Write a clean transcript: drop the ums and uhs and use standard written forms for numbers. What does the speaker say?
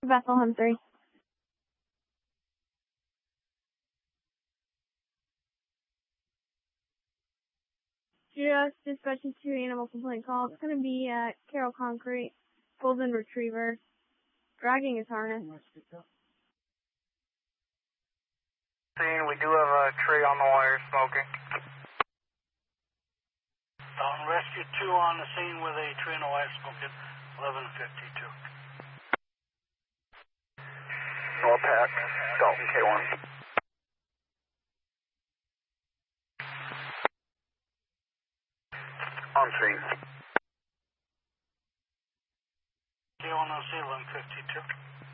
Bethlehem 3. Just dispatching 2 animal complaint call. It's going to be at Carroll Concrete, Golden Retriever, dragging his harness. We do have a tree on the wire smoking. Rescue 2 on the scene with a tree on the wire smoking, 1152. Norpac, Dalton K1. On scene. K1 on scene, 1152.